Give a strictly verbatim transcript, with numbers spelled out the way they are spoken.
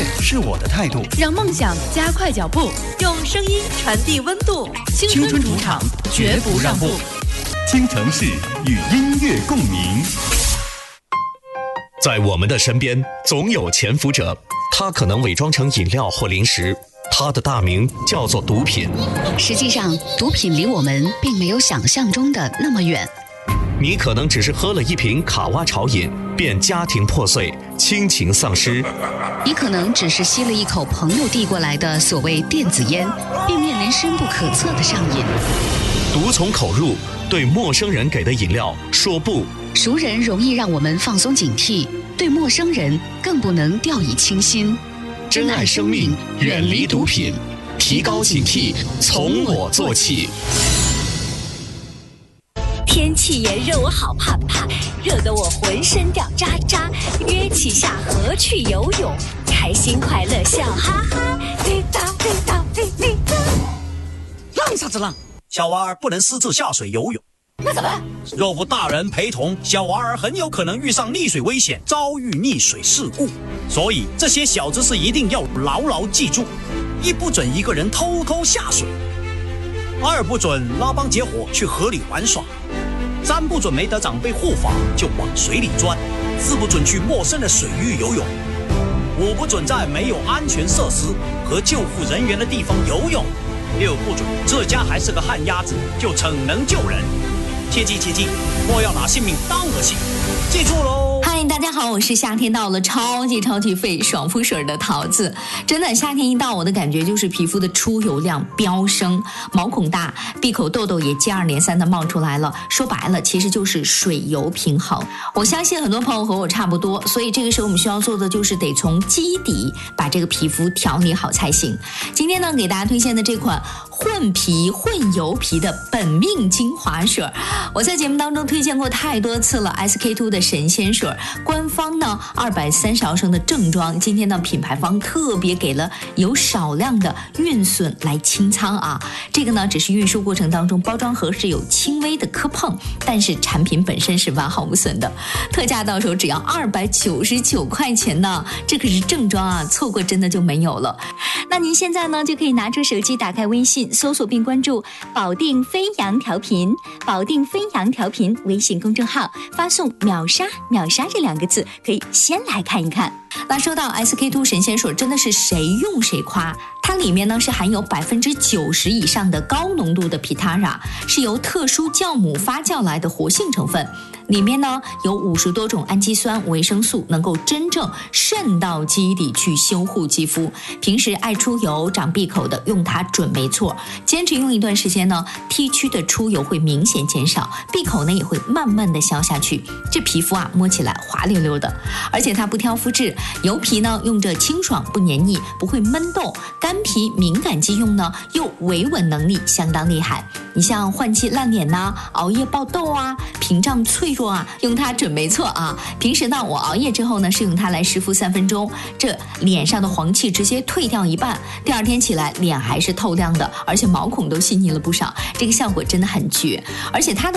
是我的态度， 让梦想加快脚步，用声音传递温度。青春主场，绝不让步。 倾城市与音乐共鸣。 在我们的身边，总有潜伏者，他可能伪装成饮料或零食，他的大名叫做毒品。 实际上，毒品离我们并没有想象中的那么远。 你可能只是喝了一瓶卡哇潮饮，便家庭破碎，亲情丧失； 你可能只是吸了一口朋友递过来的所谓电子烟，并面临深不可测的上瘾。 毒从口入，对陌生人给的饮料说不。 熟人容易让我们放松警惕，对陌生人更不能掉以轻心。 珍爱生命，远离毒品，提高警惕，从我做起。 天气炎热，我好怕怕，热得我浑身掉渣渣。约起下河去游泳，开心快乐笑哈哈。滴答滴答滴滴答。 浪啥子浪？小娃儿不能私自下水游泳。 那怎么办？ 若无大人陪同，小娃儿很有可能遇上溺水危险，遭遇溺水事故。所以这些小知识一定要牢牢记住：一不准一个人偷偷下水；二不准拉帮结伙去河里玩耍；三不准没得长辈护法就往水里钻；四不准去陌生的水域游泳；五不准在没有安全设施和救护人员的地方游泳；六不准这家还是个旱鸭子就逞能救人。切记切记，莫要拿性命当儿戏，记住喽！ 嗨，大家好，我是夏天到了超级超级费爽肤水的桃子。真的，夏天一到，我的感觉就是皮肤的出油量飙升，毛孔大，闭口痘痘也接二连三的冒出来了。说白了，其实就是水油平衡。我相信很多朋友和我差不多，所以这个时候我们需要做的就是得从基底把这个皮肤调理好才行。今天呢，给大家推荐的这款混皮混油皮的本命精华水，我在节目当中推荐过太多次了 S K two 的神仙水，官方呢二百三十毫升的正装，今天呢品牌方特别给了有少量的运损来清仓啊。这个呢只是运输过程当中包装盒是有轻微的磕碰，但是产品本身是完好无损的，特价到手只要二百九十九块钱呢，这可是正装啊，错过真的就没有了。那您现在呢就可以拿出手机，打开微信搜索并关注保定飞扬调频，保定飞扬调频微信公众号，发送秒杀秒杀这两个字，可以先来看一看。那说到 S K two 神仙水，真的是谁用谁夸，它里面呢是含有百分之九十以上的高浓度的皮塔拉，是由特殊酵母发酵来的活性成分。里面呢有五十多种氨基酸、维生素，能够真正渗到基底去修护肌肤。平时爱出油、长闭口的，用它准没错。坚持用一段时间呢 ，T 区的出油会明显减少，闭口呢也会慢慢的消下去。这皮肤啊摸起来滑溜溜的，而且它不挑肤质，油皮呢用着清爽不黏腻，不会闷痘；干皮敏感肌用呢又维稳能力相当厉害。你像换季烂脸呐、啊、熬夜爆痘啊、屏障脆弱啊，用它准没错啊。平时呢，我熬夜之后呢，是用它来湿敷三分钟，这脸上的黄气直接退掉一半，第二天起来脸还是透亮的，而且毛孔都细腻了不少，这个效果真的很绝。而且它的